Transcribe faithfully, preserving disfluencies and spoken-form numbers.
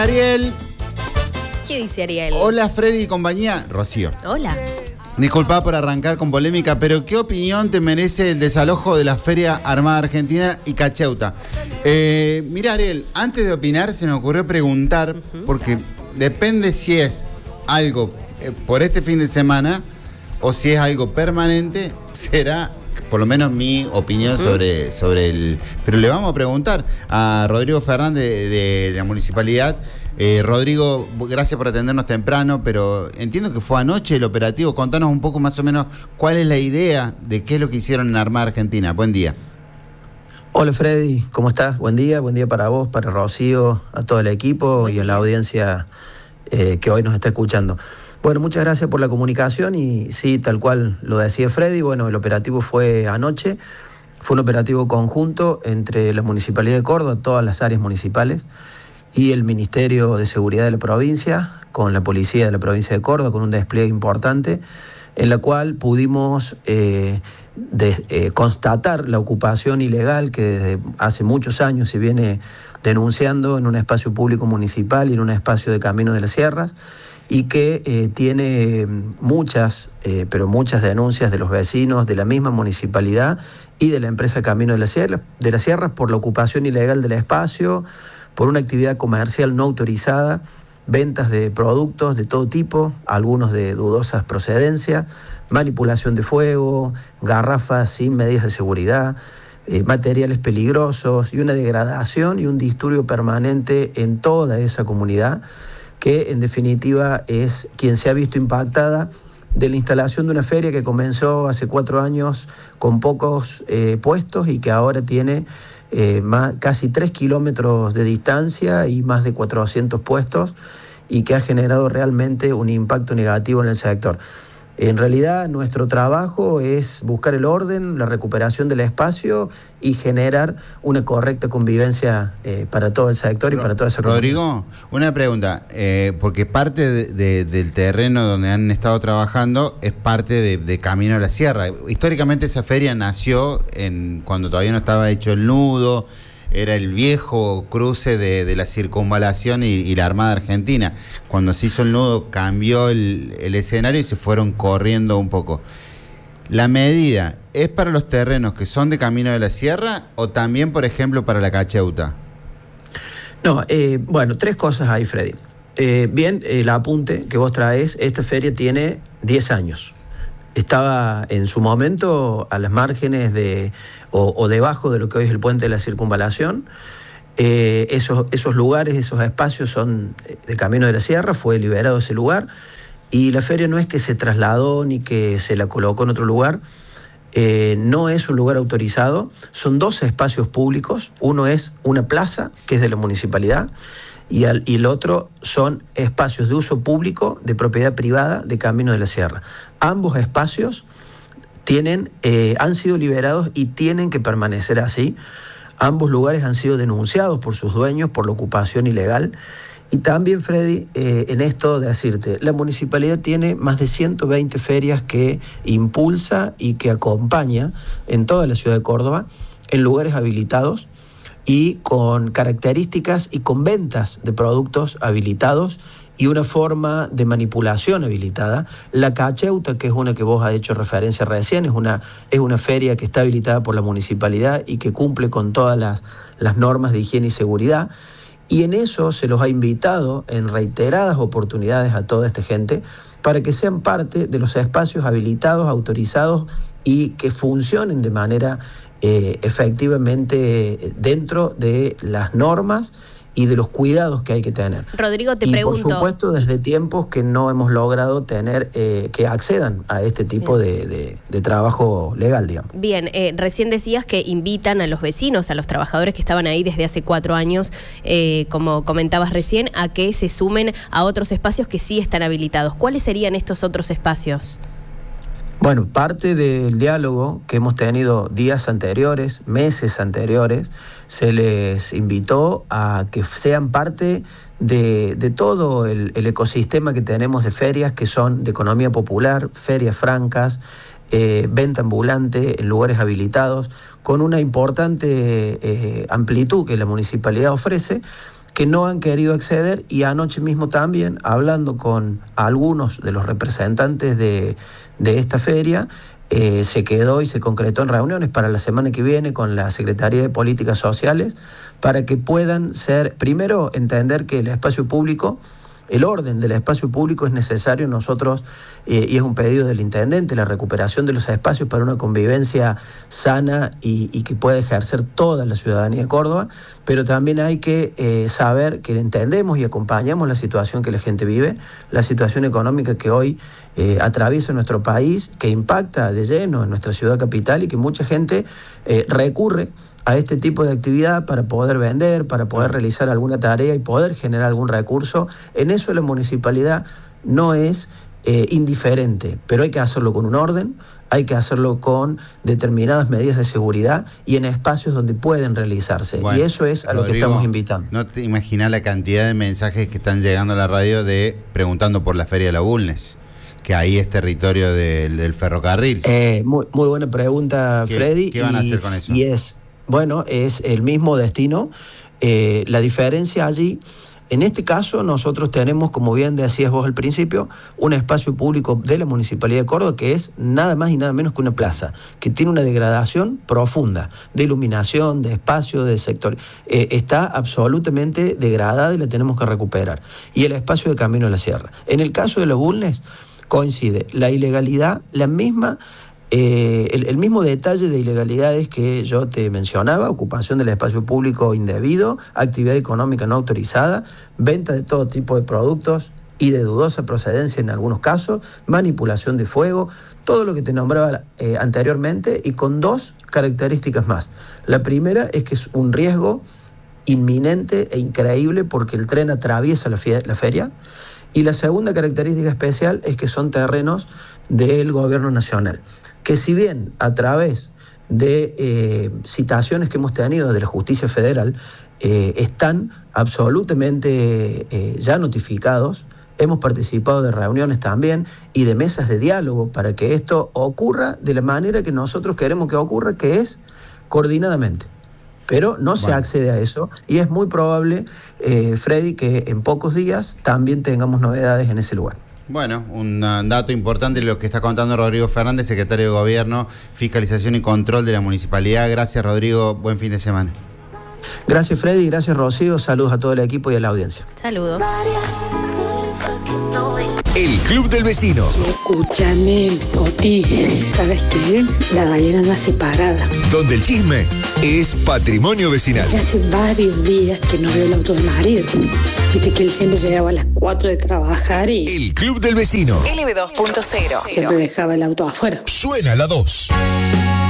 Ariel. ¿Qué dice Ariel? Hola Freddy y compañía. Rocío. Hola. Disculpa por arrancar con polémica, pero ¿qué opinión te merece el desalojo de la Feria Armada Argentina y Cacheuta? Eh, mira Ariel, antes de opinar se me ocurrió preguntar, uh-huh. porque depende si es algo eh, por este fin de semana o si es algo permanente, será por lo menos mi opinión uh-huh. sobre, sobre el... Pero le vamos a preguntar a Rodrigo Fernández de, de la Municipalidad. Eh, Rodrigo, gracias por atendernos temprano, pero entiendo que fue anoche el operativo. Contanos un poco más o menos cuál es la idea de qué es lo que hicieron en Armada Argentina. Buen día. Hola Freddy, ¿cómo estás? Buen día, buen día para vos, para Rocío, a todo el equipo y a la audiencia eh, que hoy nos está escuchando. Bueno, muchas gracias por la comunicación y sí, tal cual lo decía Freddy, bueno, el operativo fue anoche, fue un operativo conjunto entre la Municipalidad de Córdoba, todas las áreas municipales, y el Ministerio de Seguridad de la provincia, con la Policía de la provincia de Córdoba, con un despliegue importante, en la cual pudimos eh, de, eh, constatar la ocupación ilegal que desde hace muchos años se viene denunciando en un espacio público municipal y en un espacio de Camino de las Sierras, y que eh, tiene muchas, eh, pero muchas denuncias de los vecinos, de la misma municipalidad y de la empresa Camino de las Sierras, de las Sierras por la ocupación ilegal del espacio, por una actividad comercial no autorizada, ventas de productos de todo tipo, algunos de dudosas procedencia, manipulación de fuego, garrafas sin medidas de seguridad, eh, materiales peligrosos y una degradación y un disturbio permanente en toda esa comunidad, que en definitiva es quien se ha visto impactada de la instalación de una feria que comenzó hace cuatro años con pocos eh, puestos y que ahora tiene eh, más, casi tres kilómetros de distancia y más de cuatrocientos puestos, y que ha generado realmente un impacto negativo en el sector. En realidad nuestro trabajo es buscar el orden, la recuperación del espacio y generar una correcta convivencia eh, para todo el sector y para toda esa comunidad. Rodrigo, una pregunta, eh, porque parte de, de, del terreno donde han estado trabajando es parte de, de Camino a la Sierra. Históricamente esa feria nació en, cuando todavía no estaba hecho el nudo, era el viejo cruce de, de la circunvalación y, y la Armada Argentina. Cuando se hizo el nudo cambió el, el escenario y se fueron corriendo un poco. ¿La medida es para los terrenos que son de Camino de la Sierra o también, por ejemplo, para la Cacheuta? No, eh, bueno, tres cosas ahí, Freddy. Eh, bien, el apunte que vos traes, esta feria tiene diez años. Estaba en su momento a las márgenes de o, o debajo de lo que hoy es el puente de la circunvalación. Eh, esos, esos lugares, esos espacios son de Camino de la Sierra, fue liberado ese lugar, y la feria no es que se trasladó ni que se la colocó en otro lugar, eh, no es un lugar autorizado, son dos espacios públicos, uno es una plaza, que es de la municipalidad, y, al, y el otro son espacios de uso público de propiedad privada de Camino de la Sierra. Ambos espacios tienen, eh, han sido liberados y tienen que permanecer así. Ambos lugares han sido denunciados por sus dueños por la ocupación ilegal. Y también, Freddy, eh, en esto de decirte, la municipalidad tiene más de ciento veinte ferias que impulsa y que acompaña en toda la ciudad de Córdoba, en lugares habilitados y con características y con ventas de productos habilitados y una forma de manipulación habilitada. La Cacheuta, que es una que vos has hecho referencia recién, es una, es una feria que está habilitada por la municipalidad y que cumple con todas las, las normas de higiene y seguridad. Y en eso se los ha invitado en reiteradas oportunidades a toda esta gente para que sean parte de los espacios habilitados, autorizados y que funcionen de manera eh, efectivamente dentro de las normas y de los cuidados que hay que tener. Rodrigo, te y pregunto... por supuesto, desde tiempos que no hemos logrado tener, eh, que accedan a este tipo de, de, de trabajo legal, digamos. Bien, eh, recién decías que invitan a los vecinos, a los trabajadores que estaban ahí desde hace cuatro años, eh, como comentabas recién, a que se sumen a otros espacios que sí están habilitados. ¿Cuáles serían estos otros espacios? Bueno, parte del diálogo que hemos tenido días anteriores, meses anteriores, se les invitó a que sean parte de, de todo el, el ecosistema que tenemos de ferias que son de economía popular, ferias francas, eh, venta ambulante en lugares habilitados, con una importante eh, amplitud que la municipalidad ofrece, que no han querido acceder, y anoche mismo también, hablando con algunos de los representantes de, de esta feria, eh, se quedó y se concretó en reuniones para la semana que viene con la Secretaría de Políticas Sociales, para que puedan ser, primero, entender que el espacio público, el orden del espacio público es necesario. Nosotros, eh, y es un pedido del intendente, la recuperación de los espacios para una convivencia sana y, y que pueda ejercer toda la ciudadanía de Córdoba, pero también hay que eh, saber que entendemos y acompañamos la situación que la gente vive, la situación económica que hoy eh, atraviesa nuestro país, que impacta de lleno en nuestra ciudad capital y que mucha gente eh, recurre a este tipo de actividad para poder vender, para poder realizar alguna tarea y poder generar algún recurso. En eso la municipalidad no es eh, indiferente, pero hay que hacerlo con un orden, hay que hacerlo con determinadas medidas de seguridad y en espacios donde pueden realizarse. Bueno, y eso es a Rodrigo, lo que estamos invitando. No te imaginas la cantidad de mensajes que están llegando a la radio de preguntando por la Feria de la Bulnes, que ahí es territorio del, del ferrocarril. Eh, muy, muy buena pregunta, ¿Qué, Freddy. ¿Qué van y, a hacer con eso? Y es... Bueno, es el mismo destino. Eh, la diferencia allí, en este caso, nosotros tenemos, como bien decías vos al principio, un espacio público de la Municipalidad de Córdoba que es nada más y nada menos que una plaza, que tiene una degradación profunda de iluminación, de espacio, de sector. Eh, está absolutamente degradada y la tenemos que recuperar. Y el espacio de Camino a la Sierra. En el caso de los Bulnes, coincide la ilegalidad, la misma... Eh, el, el mismo detalle de ilegalidades que yo te mencionaba: ocupación del espacio público indebido, actividad económica no autorizada, venta de todo tipo de productos y de dudosa procedencia en algunos casos, manipulación de fuego, todo lo que te nombraba eh, anteriormente, y con dos características más. La primera es que es un riesgo inminente e increíble porque el tren atraviesa la, fie- la feria, y la segunda característica especial es que son terrenos del gobierno nacional, que si bien a través de eh, citaciones que hemos tenido de la justicia federal, eh, están absolutamente eh, ya notificados, hemos participado de reuniones también y de mesas de diálogo para que esto ocurra de la manera que nosotros queremos que ocurra, que es coordinadamente. Pero no se bueno. accede a eso y es muy probable, eh, Freddy, que en pocos días también tengamos novedades en ese lugar. Bueno, un dato importante de lo que está contando Rodrigo Fernández, secretario de Gobierno, Fiscalización y Control de la Municipalidad. Gracias, Rodrigo. Buen fin de semana. Gracias, Freddy. Gracias, Rocío. Saludos a todo el equipo y a la audiencia. Saludos. El Club del Vecino. Escúchame, Coti, ¿sabes qué? La gallina anda separada. Donde el chisme es patrimonio vecinal. Hace varios días que no veo el auto del marido. Viste que él siempre llegaba a las cuatro de trabajar y... El Club del Vecino. L B dos punto cero. Siempre dejaba el auto afuera. Suena la dos.